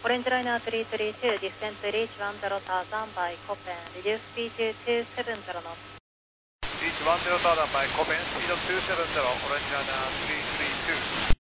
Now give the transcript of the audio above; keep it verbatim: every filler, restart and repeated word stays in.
Orange Liner three three two, descent to reach one zero thousand by Copen, reduce speed to two seven zero knots. Reach one zero thousand by Copen, speed two seven zero, Orange Liner three three two.